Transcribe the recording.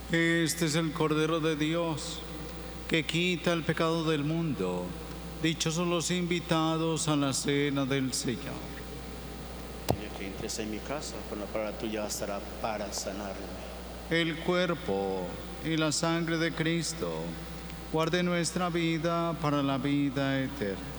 Este es el Cordero de Dios, que quita el pecado del mundo. Dichosos los invitados a la cena del Señor. Que entres en mi casa, con la palabra tuya bastará para sanarme. El cuerpo y la sangre de Cristo guarde nuestra vida para la vida eterna.